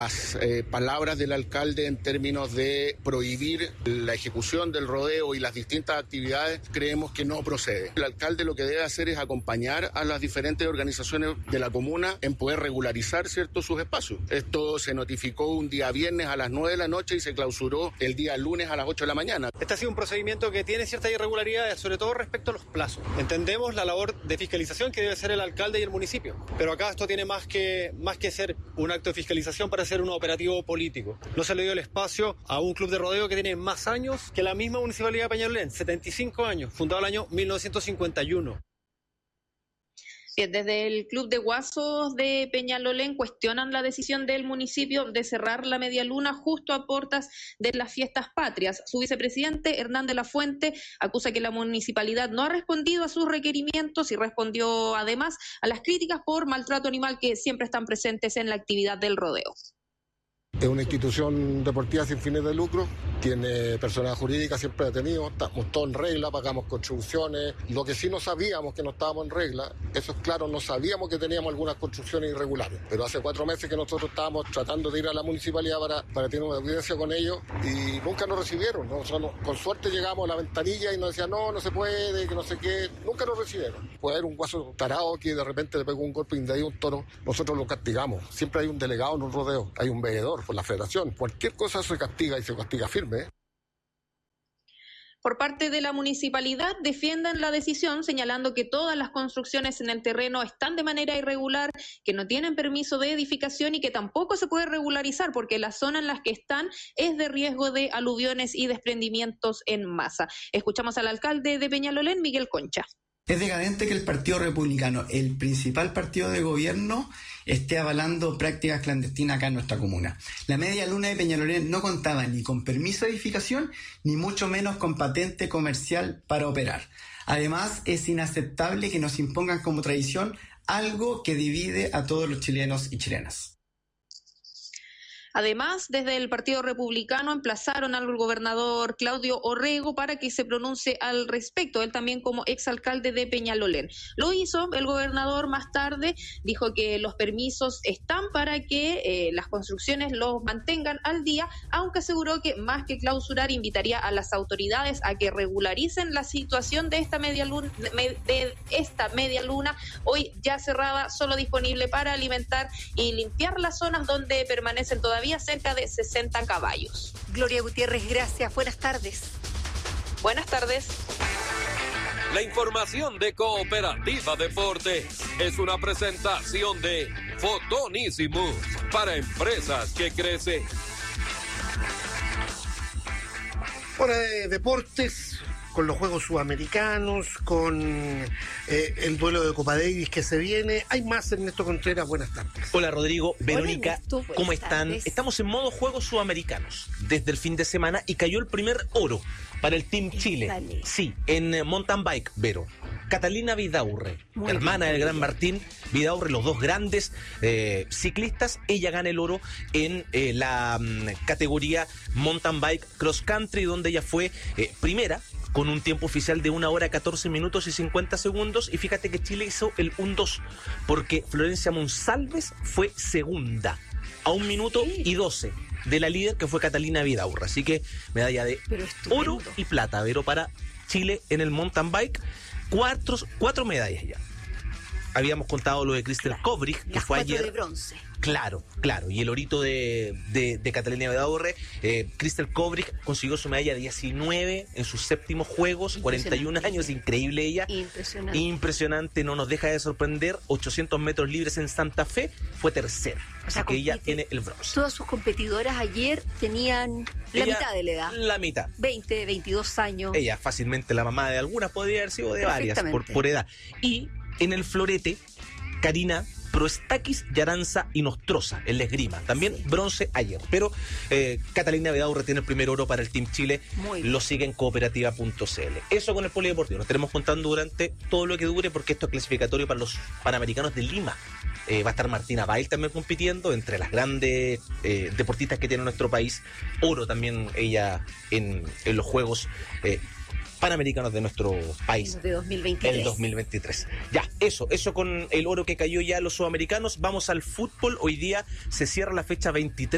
Las palabras del alcalde en términos de prohibir la ejecución del rodeo y las distintas actividades creemos que no procede. El alcalde lo que debe hacer es acompañar a las diferentes organizaciones de la comuna en poder regularizar, ¿cierto?, sus espacios. Esto se notificó un día viernes a las 9 de la noche y se clausuró el día lunes a las 8 de la mañana. Este ha sido un procedimiento que tiene ciertas irregularidades, sobre todo respecto a los plazos. Entendemos la labor de fiscalización que debe hacer el alcalde y el municipio, pero acá esto tiene más que ser un acto de fiscalización para ser un operativo político. No se le dio el espacio a un club de rodeo que tiene más años que la misma municipalidad de Peñalolén, 75 años, fundado el año 1951. Bien, desde el Club de Guasos de Peñalolén cuestionan la decisión del municipio de cerrar la media luna justo a puertas de las fiestas patrias. Su vicepresidente, Hernán de la Fuente, acusa que la municipalidad no ha respondido a sus requerimientos y respondió además a las críticas por maltrato animal que siempre están presentes en la actividad del rodeo. Es una institución deportiva sin fines de lucro, tiene personalidad jurídica, siempre ha tenido, estamos todos en regla, pagamos contribuciones. Lo que sí no sabíamos que no estábamos en regla, eso es claro, no sabíamos que teníamos algunas construcciones irregulares, pero hace 4 meses que nosotros estábamos tratando de ir a la municipalidad para tener una audiencia con ellos y nunca nos recibieron. Nosotros, con suerte llegamos a la ventanilla y nos decían no se puede, que no sé qué, nunca nos recibieron. Puede haber un guaso tarado que de repente le pegó un golpe y de ahí un toro, nosotros lo castigamos. Siempre hay un delegado en un rodeo, hay un veedor por la federación. Cualquier cosa se castiga y se castiga firme. Por parte de la municipalidad defienden la decisión señalando que todas las construcciones en el terreno están de manera irregular, que no tienen permiso de edificación y que tampoco se puede regularizar porque la zona en la que están es de riesgo de aluviones y desprendimientos en masa. Escuchamos al alcalde de Peñalolén, Miguel Concha. Es decadente que el Partido Republicano, el principal partido de gobierno, esté avalando prácticas clandestinas acá en nuestra comuna. La media luna de Peñalolén no contaba ni con permiso de edificación, ni mucho menos con patente comercial para operar. Además, es inaceptable que nos impongan como tradición algo que divide a todos los chilenos y chilenas. Además, desde el Partido Republicano emplazaron al gobernador Claudio Orrego para que se pronuncie al respecto, él también como exalcalde de Peñalolén. Lo hizo el gobernador más tarde, dijo que los permisos están para que las construcciones los mantengan al día, aunque aseguró que más que clausurar invitaría a las autoridades a que regularicen la situación de esta media luna, hoy ya cerrada, solo disponible para alimentar y limpiar las zonas donde permanecen todavía cerca de 60 caballos. Gloria Gutiérrez, gracias. Buenas tardes. Buenas tardes. La información de Cooperativa Deportes es una presentación de Fotonísimos para empresas que crecen. Hora de deportes, con los Juegos Sudamericanos, con el duelo de Copa Davis que se viene. Hay más, Ernesto Contreras, buenas tardes. Hola Rodrigo, Verónica, Hola, Ernesto, ¿cómo están? tardes. Estamos en modo Juegos Sudamericanos desde el fin de semana y cayó el primer oro para el Team Chile. Dale. Sí, en mountain bike, Vero. Catalina Vidaurre, Muy hermana bien. del gran Martín Vidaurre, los dos grandes ciclistas. Ella gana el oro en la categoría mountain bike cross country, donde ella fue primera, con un tiempo oficial de 1 hora 14 minutos y 50 segundos. Y fíjate que Chile hizo el 1-2, porque Florencia Monsalves fue segunda, a 1 minuto y 12 de la líder, que fue Catalina Vidaurre. Así que medalla de oro y plata, Vero, para Chile en el mountain bike. 4 medallas ya. Habíamos contado lo de Crystal Kovrig, que Las fue 4 ayer. de bronce. Claro. Y el orito de Catalina Vidaurre. Crystal Kovrig consiguió su medalla 19 en sus 7º Juegos, 41 años, increíble ella. Impresionante, no nos deja de sorprender. 800 metros libres en Santa Fe, fue tercera. O sea, así que ella tiene el bronce. Todas sus competidoras ayer tenían la mitad de la edad. La mitad. 20, 22 años. Ella fácilmente la mamá de algunas, podría haber sido de varias por edad. Y en el florete, Karina Proestakis, Yaranza y Nostroza, en la esgrima. También bronce ayer. Pero Catalina Vidaurre tiene el primer oro para el Team Chile. Lo sigue en cooperativa.cl. Eso con el polideportivo. Nos estaremos contando durante todo lo que dure, porque esto es clasificatorio para los Panamericanos de Lima. Va a estar Martina Bail también compitiendo, entre las grandes deportistas que tiene nuestro país. Oro también ella en los Juegos Panamericanos de nuestro país. De 2023. El 2023. Ya, eso con el oro que cayó ya a los sudamericanos. Vamos al fútbol. Hoy día se cierra la fecha 23.